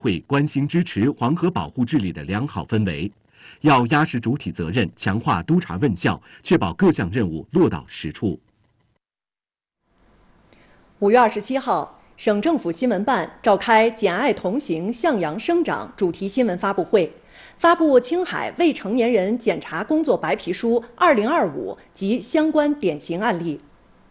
会关心支持黄河保护治理的良好氛围，要压实主体责任，强化督查问效，确保各项任务落到实处。 5月27号，省政府新闻办召开“简爱同行，向阳生长”主题新闻发布会，发布青海未成年人检查工作白皮书2025及相关典型案例。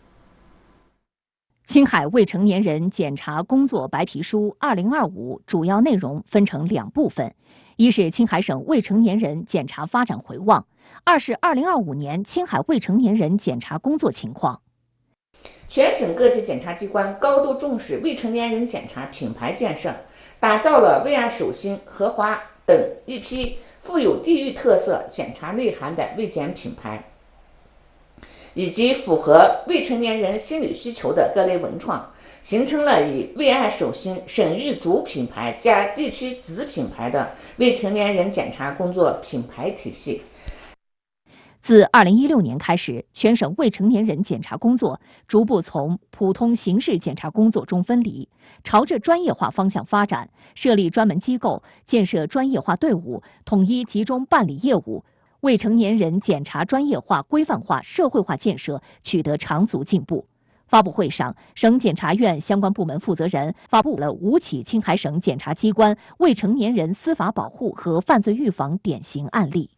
青海未成年人检查工作白皮书2025主要内容分成2部分，一是青海省未成年人检查发展回望，二是2025年青海未成年人检查工作情况。 全省各级检察机关高度重视未成年人检察品牌建设，打造了为爱手心、荷花等一批富有地域特色检察内涵的未检品牌，以及符合未成年人心理需求的各类文创，形成了以为爱手心省域主品牌加地区子品牌的未成年人检察工作品牌体系。 自2016年开始，全省未成年人检查工作逐步从普通刑事检察工作中分离，朝着专业化方向发展，设立专门机构，建设专业化队伍，统一集中办理业务，未成年人检察专业化、规范化、社会化建设取得长足进步。发布会上，省检察院相关部门负责人发布了5起青海省检察机关未成年人司法保护和犯罪预防典型案例。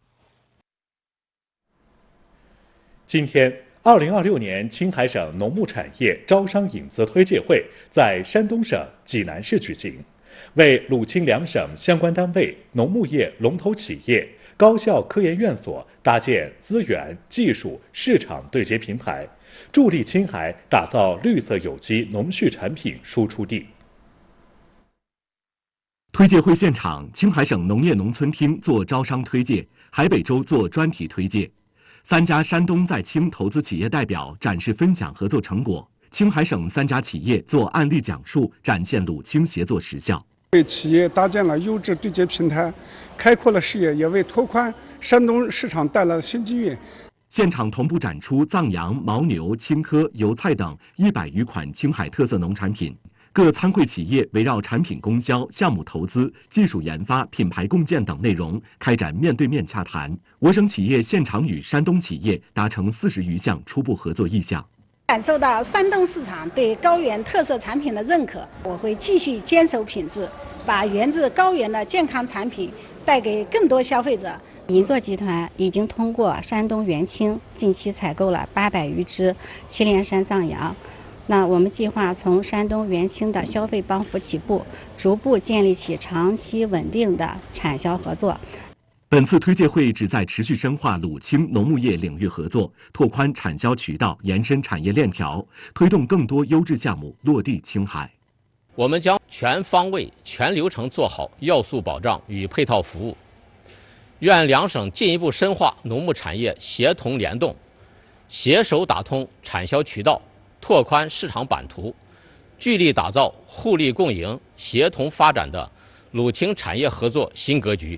今天，2026年青海省农牧产业招商引资推介会在山东省济南市举行，为鲁青两省相关单位、农牧业龙头企业、高校科研院所搭建资源、技术、市场对接平台，助力青海打造绿色有机农畜产品输出地。 推介会现场，青海省农业农村厅做招商推介，海北州做专题推介。3家山东在青投资企业代表展示分享合作成果，青海省3家企业做案例讲述，展现鲁青协作实效， 为企业搭建了优质对接平台，开阔了视野，也为拓宽山东市场带来了新机遇。 现场同步展出藏羊、牦牛、青稞、油菜等100余款青海特色农产品。各参会企业围绕产品供销、项目投资、技术研发、品牌共建等内容开展面对面洽谈。我省企业现场与山东企业达成40余项初步合作意向。 感受到山东市场对高原特色产品的认可，我会继续坚守品质，把源自高原的健康产品带给更多消费者。 银座集团已经通过山东元青近期采购了800余只祁连山藏羊。那我们计划从山东元青的消费帮扶起步，逐步建立起长期稳定的产销合作。 本次推介会旨在持续深化鲁青农牧业领域合作，拓宽产销渠道，延伸产业链条，推动更多优质项目落地青海。 我们将全方位、全流程做好要素保障与配套服务，愿两省进一步深化农牧产业协同联动，携手打通产销渠道，拓宽市场版图，聚力打造互利共赢、协同发展的鲁青产业合作新格局。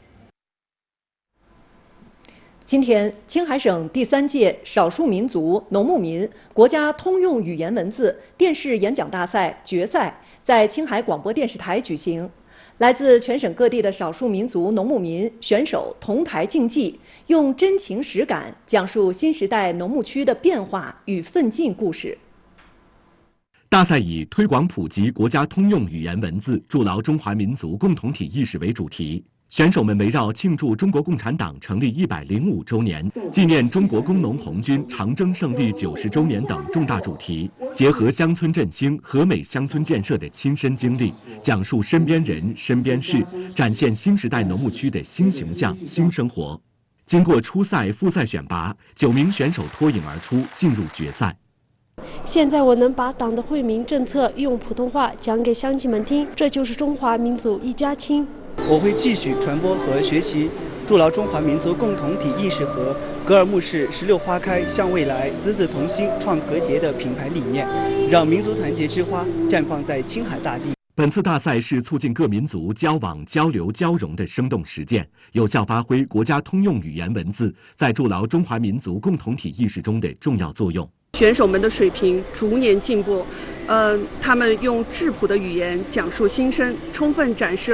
今天，青海省第3届少数民族农牧民国家通用语言文字电视演讲大赛决赛在青海广播电视台举行。来自全省各地的少数民族农牧民选手同台竞技，用真情实感讲述新时代农牧区的变化与奋进故事。 大赛以推广普及国家通用语言文字，筑牢中华民族共同体意识为主题。选手们围绕庆祝中国共产党成立105周年、纪念中国工农红军长征胜利90周年等重大主题，结合乡村振兴、和美乡村建设的亲身经历，讲述身边人、身边事，展现新时代农牧区的新形象、新生活。经过初赛、复赛选拔，9名选手脱颖而出，进入决赛。 现在我能把党的惠民政策用普通话讲给乡亲们听，这就是中华民族一家亲。 我会继续传播和学习，筑牢中华民族共同体意识和格尔木市16花开向未来、子子同心创和谐的品牌理念，让民族团结之花绽放在青海大地。 本次大赛是促进各民族交往、交流、交融的生动实践，有效发挥国家通用语言文字在筑牢中华民族共同体意识中的重要作用。 选手们的水平逐年进步，他们用质朴的语言讲述心声，充分展示